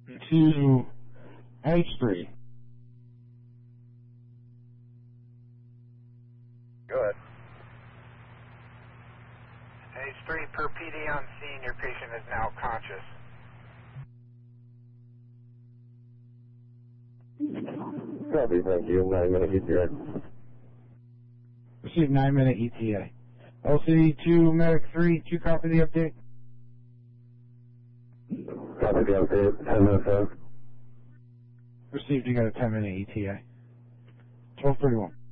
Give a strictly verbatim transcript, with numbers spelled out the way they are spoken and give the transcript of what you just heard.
to H three. Go ahead. H three per P D on scene, your patient is now conscious. Copy, thank you. Nine minute E T A. Received nine minute E T A. L C two Medic three, two copy the update. Copy the update. Ten minutes out. Received, you got a ten minute E T A. twelve thirty-one.